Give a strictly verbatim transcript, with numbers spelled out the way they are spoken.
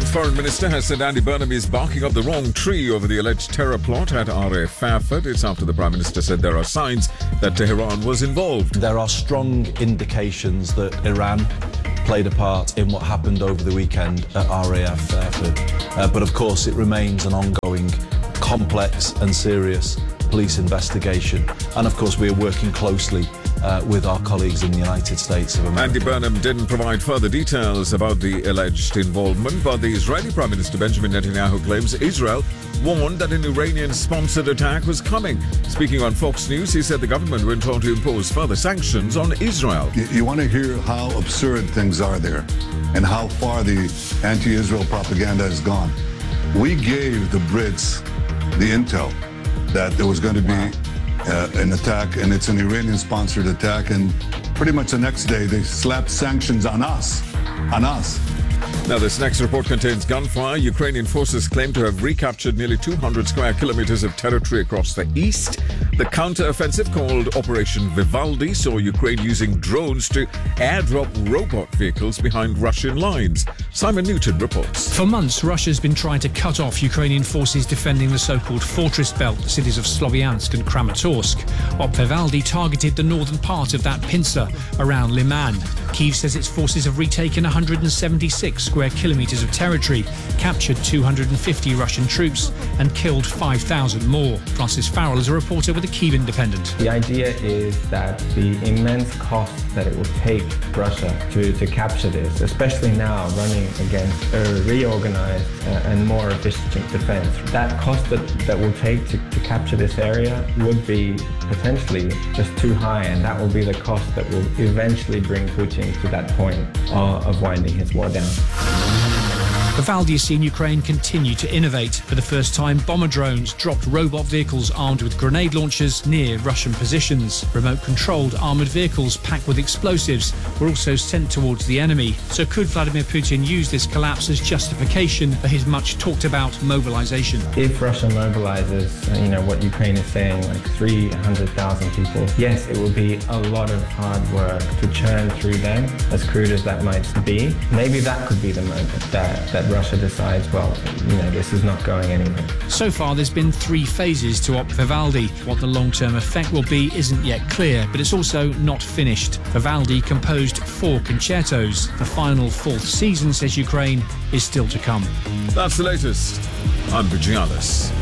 Foreign Minister has said Andy Burnham is barking up the wrong tree over the alleged terror plot at R A F Fairford. It's after the Prime Minister said there are signs that Tehran was involved. There are strong indications that Iran played a part in what happened over the weekend at R A F Fairford. Uh, but of course it remains an ongoing, complex and serious police investigation. And of course we're working closely Uh, with our colleagues in the United States of America. Andy Burnham didn't provide further details about the alleged involvement, but the Israeli Prime Minister Benjamin Netanyahu claims Israel warned that an Iranian-sponsored attack was coming. Speaking on Fox News, he said the government went on to impose further sanctions on Israel. You, you want to hear how absurd things are there and how far the anti-Israel propaganda has gone. We gave the Brits the intel that there was going to be Uh, an attack, and it's an Iranian-sponsored attack, and pretty much the next day they slapped sanctions on us, on us. Now, this next report contains gunfire. Ukrainian forces claim to have recaptured nearly two hundred square kilometers of territory across the east. The counter-offensive called Operation Vivaldi saw Ukraine using drones to airdrop robot vehicles behind Russian lines. Simon Newton reports. For months, Russia's been trying to cut off Ukrainian forces defending the so-called fortress belt, the cities of Sloviansk and Kramatorsk. Op Vivaldi targeted the northern part of that pincer around Liman. Kyiv says its forces have retaken one hundred seventy-six square kilometres of territory, captured two hundred fifty Russian troops and killed five thousand more. Francis Farrell is a reporter with the Kyiv Independent. The idea is that the immense cost that it will take Russia to, to capture this, especially now running against a reorganized uh, and more efficient defense, that cost that, that will take to, to capture this area would be potentially just too high, and that will be the cost that will eventually bring Putin to that point uh, of winding his war down. Vivaldi has seen Ukraine continue to innovate. For the first time, bomber drones dropped robot vehicles armed with grenade launchers near Russian positions. Remote-controlled armoured vehicles packed with explosives were also sent towards the enemy. So could Vladimir Putin use this collapse as justification for his much-talked-about mobilization? If Russia mobilizes, you know, what Ukraine is saying, like three hundred thousand people, yes, it will be a lot of hard work to churn through them, as crude as that might be. Maybe that could be the moment that, that Russia decides, well, you know, this is not going anywhere. So far, there's been three phases to Op Vivaldi. What the long-term effect will be isn't yet clear, but it's also not finished. Vivaldi composed four concertos. The final fourth season, says Ukraine, is still to come. That's the latest. I'm Vigialis.